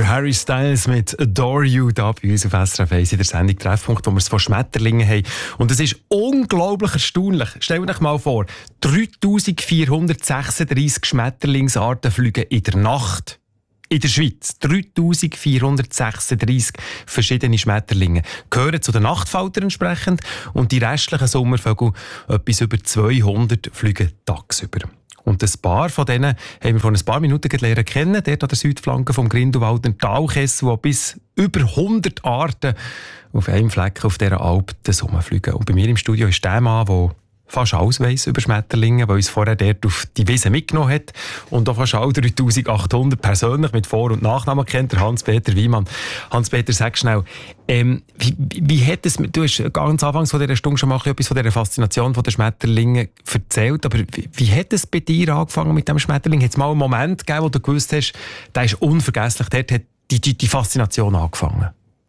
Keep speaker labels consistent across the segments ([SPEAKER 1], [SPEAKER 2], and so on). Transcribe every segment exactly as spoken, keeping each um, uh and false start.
[SPEAKER 1] Der Harry Styles mit «Adore You» da bei uns auf S R F eins in der Sendung «Treffpunkt», wo wir es von Schmetterlingen haben. Und es ist unglaublich erstaunlich. Stellt euch mal vor, dreitausendvierhundertsechsunddreissig Schmetterlingsarten fliegen in der Nacht. In der Schweiz. dreitausendvierhundertsechsunddreissig verschiedene Schmetterlinge gehören zu den Nachtfaltern entsprechend und die restlichen Sommervögel, etwas über zweihundert, fliegen tagsüber. Und ein paar von denen haben wir vor ein paar Minuten lernen kennen, dort an der Südflanke vom Grindelwalder Talkessel, wo bis über hundert Arten auf einem Fleck auf dieser Alp fliegen. Und bei mir im Studio ist der Mann, der fast alles weiss über Schmetterlinge, der uns vorher dort auf die Wiese mitgenommen hat und auch fast alle dreitausendachthundert persönlich mit Vor- und Nachnamen kennt, der Hans-Peter Wiemann. Hans-Peter, sag schnell, ähm, wie, wie hat es, du hast ganz anfangs von dieser Stunde schon mal etwas von dieser Faszination von den Schmetterlingen erzählt, aber wie, wie hat es bei dir angefangen mit dem Schmetterling? Hat es mal einen Moment gegeben, wo du gewusst hast, der ist unvergesslich, dort hat die, die, die Faszination angefangen?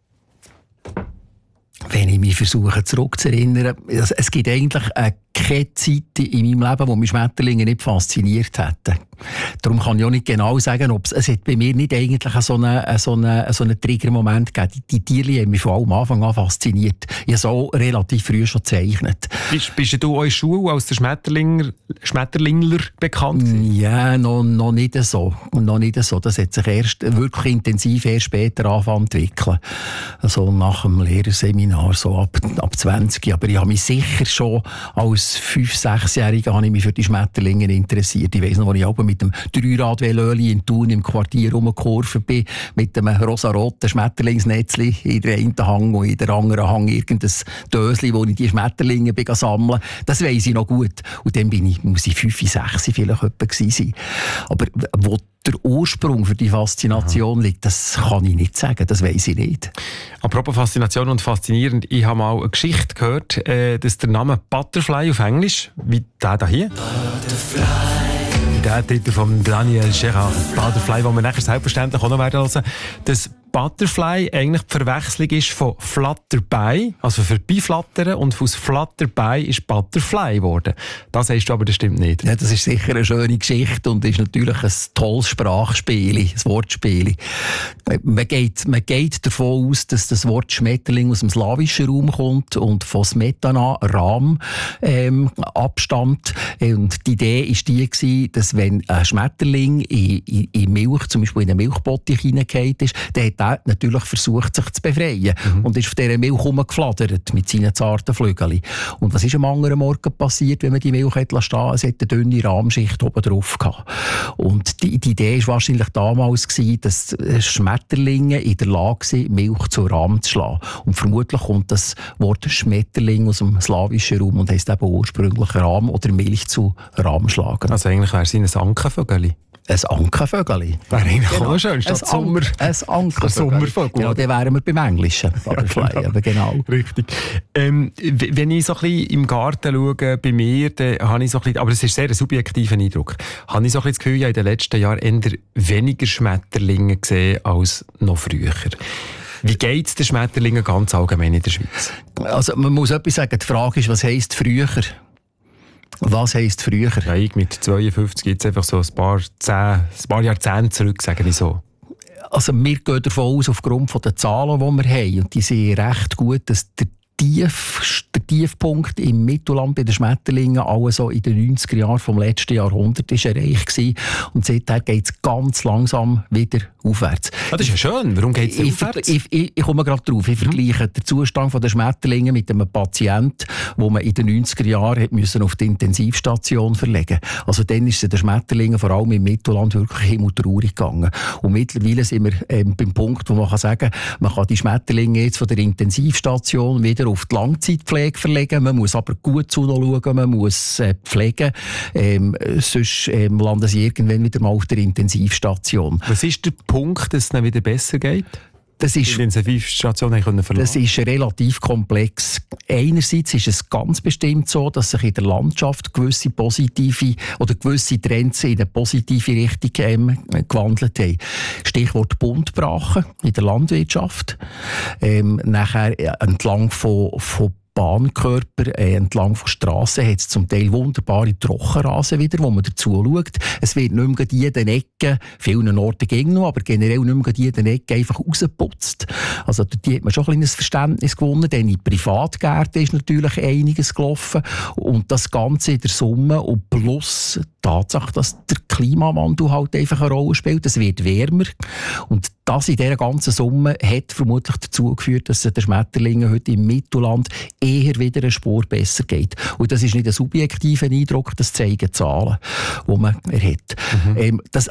[SPEAKER 2] Wenn ich mich versuche zurückzuerinnern, es gibt eigentlich eine keine Zeit in meinem Leben, wo mich Schmetterlinge nicht fasziniert hätten. Darum kann ich auch nicht genau sagen, ob es, es hat bei mir nicht eigentlich so einen, so einen, so einen Triggermoment gegeben. Die, die Tiere haben mich von allem Anfang an fasziniert. Ich habe so relativ früh schon gezeichnet.
[SPEAKER 1] Bist, bist du auch in der Schule als der Schmetterlinger, Schmetterlingler bekannt gewesen?
[SPEAKER 2] Ja, noch, noch nicht so. Noch nicht so. Das hat sich erst wirklich intensiv erst später angefangen zu entwickeln. Also nach dem Lehrerseminar, so ab, ab zwanzig. Aber ich habe mich sicher schon als fünf-, sechsjähriger habe ich mich für die Schmetterlinge interessiert. Ich weiss noch, als ich mit dem Dreirad-Velöli in Thun im Quartier rumgekurven bin, mit einem rosaroten Schmetterlingsnetzli in der einen Hang und in der anderen Hang irgendein Dösli, wo ich die Schmetterlinge sammeln. Das weiss ich noch gut. Und dann bin ich, muss ich fünf, sechs vielleicht etwa gewesen sein. Aber wo der Ursprung für die Faszination liegt, das kann ich nicht sagen, das weiss ich nicht.
[SPEAKER 1] Apropos Faszination und faszinierend, ich habe mal eine Geschichte gehört, äh, dass der Name Butterfly auf Englisch, wie der hier, Butterfly. Der Titel von Daniel Gerard, Butterfly, den wir nachher selbstverständlich auch noch werden hören, dass Butterfly eigentlich die Verwechslung ist von Flutterby, also vorbeiflattern, und aus Flutterby ist Butterfly geworden. Das heißt aber, das stimmt nicht.
[SPEAKER 2] Ja, das ist sicher eine schöne Geschichte und ist natürlich ein tolles Sprachspiel, ein Wortspiel. Man geht, man geht davon aus, dass das Wort Schmetterling aus dem slawischen Raum kommt und von Smetana, Rahm, ähm, abstammt. Und die Idee war die gewesen, dass wenn ein Schmetterling in, in, in Milch, zum Beispiel in eine Milchbottich hineingefallen ist, dann hat er natürlich versucht, sich zu befreien. Mhm. Und ist auf dieser Milch herumgeflattert mit seinen zarten Flügeln. Und was ist am anderen Morgen passiert, wenn man die Milch hat lassen stehen? Es hat eine dünne Rahmschicht oben drauf gehabt. Und die, die Idee war wahrscheinlich damals gewesen, dass Schmetterlinge in der Lage sind, Milch zu Rahm zu schlagen. Und vermutlich kommt das Wort Schmetterling aus dem slawischen Raum und heisst eben ursprünglich Rahm oder Milch zu Rahm schlagen.
[SPEAKER 1] Also eigentlich wäre es ein Ankenvögel.
[SPEAKER 2] Ein Ankenvögel.
[SPEAKER 1] Wäre eigentlich genau. Auch schön, statt Sommer.
[SPEAKER 2] Ein Ankenvögel. Genau, dann wären wir beim Englischen. Butterfly, genau. Aber genau.
[SPEAKER 1] Richtig. Ähm, wenn ich so ein bisschen im Garten schaue, bei mir, dann habe ich so ein bisschen, aber es ist sehr ein subjektiver Eindruck, habe ich so ein bisschen das Gefühl, ich habe in den letzten Jahren eher weniger Schmetterlinge gesehen als noch früher. Wie geht es den Schmetterlingen ganz allgemein in der Schweiz?
[SPEAKER 2] Also man muss etwas sagen, die Frage ist, was heisst früher? Was heisst früher?
[SPEAKER 1] Ja, ich mit zweiundfünfzig jetzt einfach so ein paar, zehn, ein paar Jahrzehnte zurück, sage ich so.
[SPEAKER 2] Also wir gehen davon aus, aufgrund der Zahlen, die wir haben, und die sind recht gut, dass der Tief, der Tiefpunkt im Mittelland bei den Schmetterlingen also in den neunziger Jahren vom letzten Jahrhundert ist erreicht gewesen. Und seither geht es ganz langsam wieder aufwärts.
[SPEAKER 1] Ah, das ist ja schön. Warum geht es aufwärts?
[SPEAKER 2] Ich, ich, ich komme gerade drauf. Ich mhm. vergleiche den Zustand der Schmetterlinge mit einem Patienten, den man in den neunziger Jahren müssen auf die Intensivstation verlegen musste. Also dann ist es den Schmetterlingen vor allem im Mittelland wirklich himmeltraurig gegangen. Und mittlerweile sind wir ähm, beim Punkt, wo man kann sagen, man kann die Schmetterlinge jetzt von der Intensivstation wieder auf die Langzeitpflege verlegen. Man muss aber gut zuschauen, man muss äh, pflegen. Ähm, sonst ähm, landen sie irgendwann wieder mal auf der Intensivstation.
[SPEAKER 1] Was ist der Punkt, dass es dann wieder besser geht?
[SPEAKER 2] Das ist,
[SPEAKER 1] die Intensivstation können verlassen.
[SPEAKER 2] Das ist relativ komplex. Einerseits ist es ganz bestimmt so, dass sich in der Landschaft gewisse positive oder gewisse Trends in eine positive Richtung ähm, gewandelt haben. Stichwort Buntbrachen in der Landwirtschaft. Ähm, nachher entlang von, von Bahnkörper äh, entlang von Strassen hat es zum Teil wunderbare Trockenrasen wieder, wo man dazu schaut. Es wird nicht mehr in jeden Ecken, vielen Orten ging noch, aber generell nicht mehr in jeden Ecken einfach rausgeputzt. Also dort hat man schon ein kleines Verständnis gewonnen, denn in Privatgärten ist natürlich einiges gelaufen und das Ganze in der Summe und plus die Tatsache, dass der Klimawandel halt einfach eine Rolle spielt. Es wird wärmer und das in dieser ganzen Summe hat vermutlich dazu geführt, dass es den Schmetterlingen heute im Mittelland eher wieder eine Spur besser geht. Und das ist nicht ein subjektiver Eindruck, das zeigen Zahlen, die man hat. Mhm. Ähm, das